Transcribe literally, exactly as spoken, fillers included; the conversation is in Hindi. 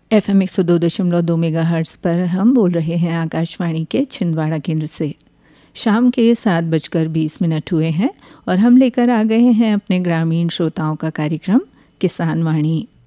एफ एम एक सौ दो दशमलव दो मेगा हर्ट्स पर हम बोल रहे हैं आकाशवाणी के छिंदवाड़ा केंद्र से। शाम के सात बजकर बीस मिनट हुए हैं और हम लेकर आ गए हैं अपने ग्रामीण श्रोताओं का कार्यक्रम किसान वाणी।